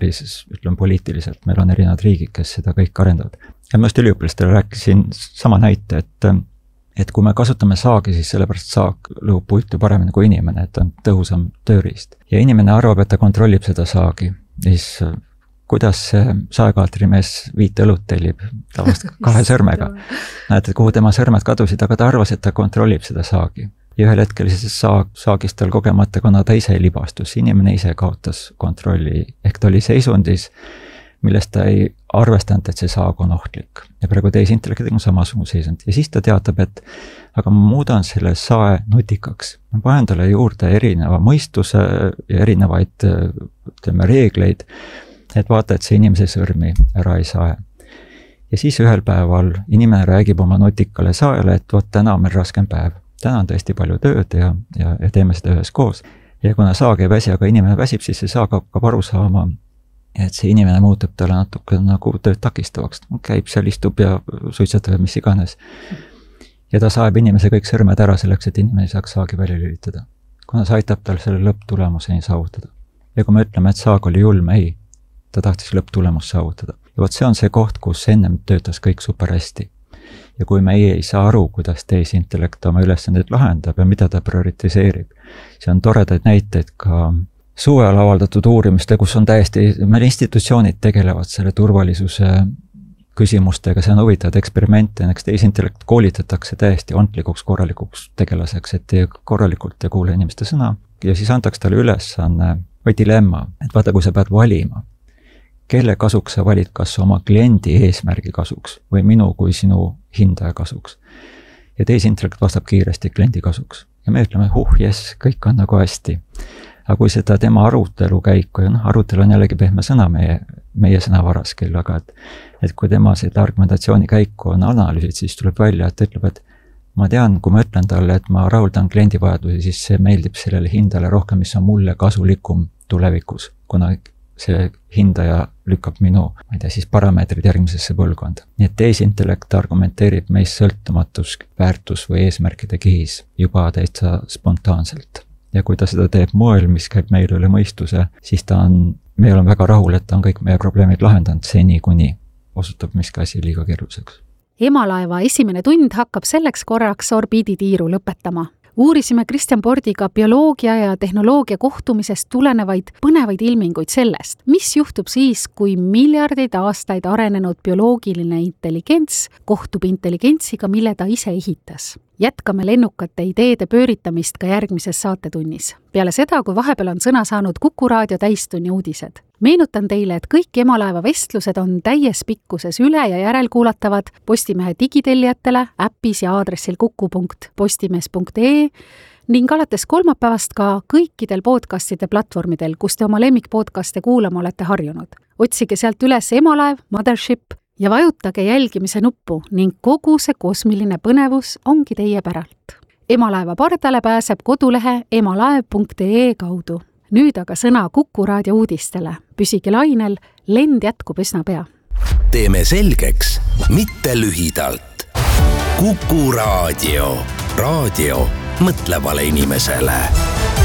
või siis ütleme poliitiliselt, meil on erinevad riigid, kes seda kõik arendavad. Ja ma just üliõpilastele rääkisin sama näite, et kui me kasutame saagi, siis sellepärast saag lõhub puitu paremini kui inimene, et on tõhusam tööriist. Ja inimene arvab, et ta kontrollib seda saagi, siis kuidas see saekaatrimees 5 õlut tellib tavaliselt 2 sõrmega. Näete, kuhu tema sõrmed kadusid, aga ta arvas, et ta kontrollib seda saagi. Ja ühel hetkel siis saagist tal kogemata, kuna ta ise libastus, inimene ise kaotas kontrolli, ehk ta oli seisundis, millest ta ei arvestanud, et see saag on ohtlik. Ja praegu tehisintellektiga on samasugune seisund. Ja siis ta teatab, et aga ma muudan selle sae nutikaks. Ma panen talle juurde erineva mõistuse ja erinevaid reegleid, et vaata, et see inimese sõrmi ära ei sae. Ja siis ühel päeval inimene räägib oma nutikale saele, et vot täna on meil raskem päev. Täna on tõesti palju tööd ja teeme seda ühes koos. Ja kuna saag ei väsi, aga inimene väsib, siis see saag hakkab aru saama, et see inimene muutub talle natuke nagu tööd takistavaks. Käib seal, istub ja suitsetab mis iganes. Ja ta saeb inimese kõik sõrmed ära selleks, et inimene saaks saagi välja lülitada. Kuna see aitab tal selle lõpptulemuseni saavutada. Ja kui me ütleme, et saag oli julm, ei, ta tahtis lõpptulemust saavutada. Ja vot see on see koht, kus ennem töötas kõik super hästi. Ja kui meie ei saa aru, kuidas tehisintellekt oma ülesandeid lahendab ja mida ta prioritiseerib, see on toredaid näiteid ka suvel avaldatud uurimiste, kus on täiesti, meil institutsioonid tegelevad selle turvalisuse küsimustega, see on huvitavad eksperimente, näiteks tehisintellekt koolitatakse täiesti ontlikuks, korralikuks tegelaseks, et korralikult ei kuule inimeste sõna ja siis antakse talle ülesanne või dilemma, et vaata, kui sa pead valima, kelle kasuks sa valid, kas oma kliendi eesmärgi kasuks või minu kui sinu hindaja kasuks. Ja tehisintellekt vastab kiiresti kliendi kasuks. Ja me ütleme, jess, kõik on nagu hästi. Aga kui seda tema arutelu käiku, ja arutelu on jällegi pehme sõna meie sõnavaras küll, aga et kui tema seda argumentatsiooni käiku on analüüsid, siis tuleb välja, et ütleb, et ma tean, kui ma ütlen talle, et ma rahuldan kliendi vajadusi, siis see meeldib sellele hindale rohkem, mis on mulle kasulikum tulevikus, kuna see hindaja lükkab minu, ma ei tea, siis parameetrid järgmisesse põlvkonda. Nii et tehisintellekt argumenteerib meist sõltumatus, väärtus või eesmärkide kihis juba täitsa spontaanselt. Ja kui ta seda teeb moel, mis käib meil üle mõistuse, siis me oleme väga rahul, et ta on kõik meie probleemid lahendanud seni, kuni osutub miski asi liiga keeruliseks. Emalaeva esimene tund hakkab selleks korraks orbiiditiiru lõpetama. Uurisime Kristjan Pordiga bioloogia ja tehnoloogia kohtumisest tulenevaid põnevaid ilminguid sellest, mis juhtub siis, kui miljardeid aastaid arenenud bioloogiline intelligents kohtub intelligentsiga, mille ta ise ehitas. Jätkame lennukate ideede pööritamist ka järgmises saatetunnis. Peale seda, kui vahepeal on sõna saanud Kuku Raadio täistunni uudised. Meenutan teile, et kõik Emalaeva vestlused on täies pikkuses üle ja järelkuulatavad Postimehe digitellijatele äppis ja aadressil kuku.postimees.ee ning alates kolmapäevast ka kõikidel podcastide platvormidel, kus te oma lemmikpodcaste kuulama olete harjunud. Otsige sealt üles Emalaev, Mothership ja vajutage jälgimise nuppu ning kogu see kosmiline põnevus ongi teie päralt. Emalaeva pardale pääseb kodulehe emalaev.ee kaudu. Nüüd aga sõna Kuku Raadio uudistele. Püsige lainel, lend jätkub üsna pea. Teeme selgeks, mitte lühidalt. Kuku Raadio. Raadio mõtlevale inimesele.